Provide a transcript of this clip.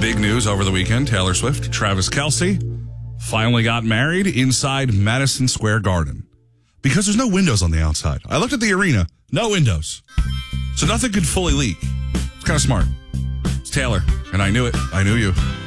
Big news over the weekend. Taylor Swift, Travis Kelce finally got married inside Madison Square Garden. Because there's no windows on the outside. I looked at the arena, no windows. So nothing could fully leak. It's kind of smart. It's Taylor, and I knew it. I knew you.